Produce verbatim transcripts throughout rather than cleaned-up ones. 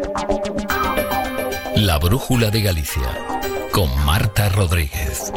La Brújula de Galicia, con Marta Rodríguez.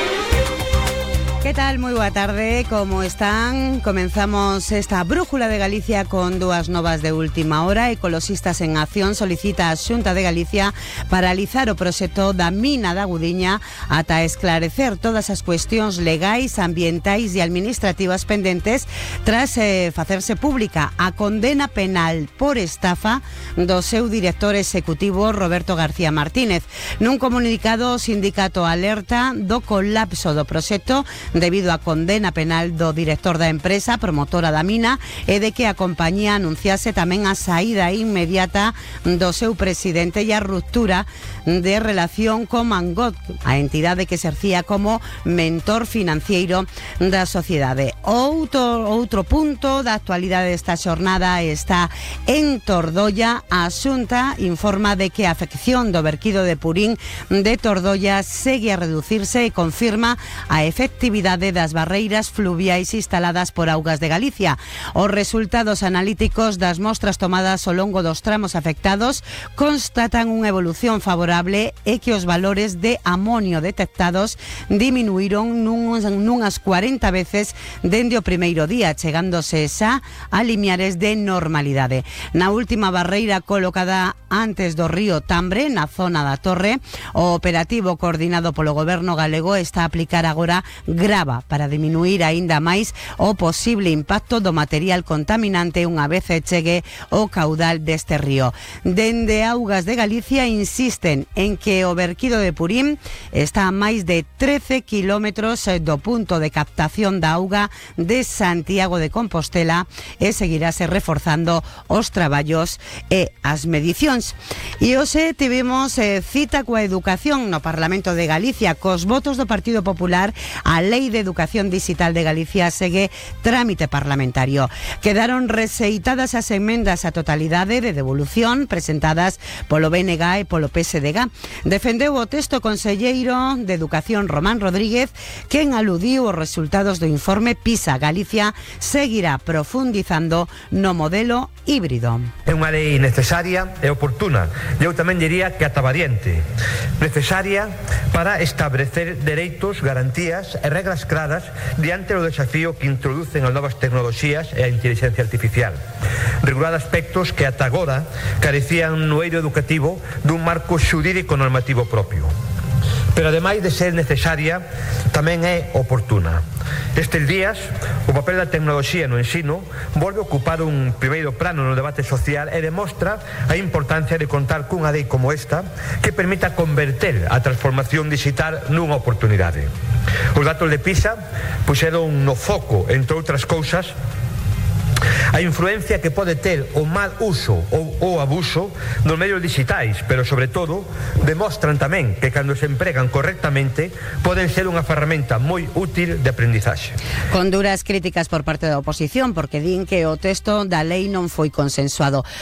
¿Qué tal? Moi boa tarde, como están? Comenzamos esta Brújula de Galicia con dúas novas de última hora. Ecoloxistas en Acción solicita a Xunta de Galicia paralizar o proxecto da mina da Gudiña ata esclarecer todas as cuestións legais, ambientais e administrativas pendentes tras eh, facerse pública a condena penal por estafa do seu director executivo Roberto García Martínez. Nun comunicado, o sindicato alerta do colapso do proxecto debido á condena penal do director da empresa promotora da mina e de que a compañía anunciase tamén a saída inmediata do seu presidente e a ruptura de relación con Mangot, a entidade que exercía como mentor financiero da sociedade. Outro, outro punto da actualidade desta xornada está en Tordolla. A Xunta informa de que a afección do verquido de Purín de Tordolla segue a reducirse e confirma a efectividade das barreiras fluviais instaladas por Augas de Galicia. Os resultados analíticos das mostras tomadas ao longo dos tramos afectados constatan unha evolución favorable e que os valores de amonio detectados diminuíron nuns, nunhas cuarenta veces dende o primeiro día, chegándose xa a limiares de normalidade. Na última barreira colocada antes do río Tambre, na zona da Torre, o operativo coordinado polo goberno galego está a aplicar agora grava para diminuir aínda máis o posible impacto do material contaminante unha vez chegue o caudal deste río. Dende Augas de Galicia insisten en que o verquido de Purín está a máis de trece kilómetros do punto de captación da auga de Santiago de Compostela e seguirase reforzando os traballos e as medicións. E hoxe tivemos eh, cita coa educación no Parlamento de Galicia. Cos votos do Partido Popular, a Lei de Educación Digital de Galicia segue trámite parlamentario. Quedaron rexeitadas as emendas á totalidade de devolución presentadas polo B N G e polo P S D G. Defendeu o texto o conselleiro de Educación Román Rodríguez, quen aludiu os resultados do informe PISA. Galicia seguirá profundizando no modelo híbrido. É unha lei necesaria e oportuna, e eu tamén diría que ata valiente. Necesaria para establecer dereitos, garantías e regras claras diante do desafío que introducen as novas tecnoloxías e a inteligencia artificial. Regular aspectos que ata agora carecían no eido educativo dun marco xurídico normativo propio. Pero ademais de ser necesaria, tamén é oportuna. Estes días, o papel da tecnoloxía no ensino volve a ocupar un primeiro plano no debate social e demostra a importancia de contar cunha lei como esta que permita converter a transformación digital nunha oportunidade. Os datos de PISA puxeron no foco, entre outras cousas, a influencia que pode ter o mal uso ou o abuso nos medios digitais, pero sobre todo demostran tamén que cando se empregan correctamente poden ser unha ferramenta moi útil de aprendizaxe. Con duras críticas por parte da oposición porque din que o texto da lei non foi consensuado.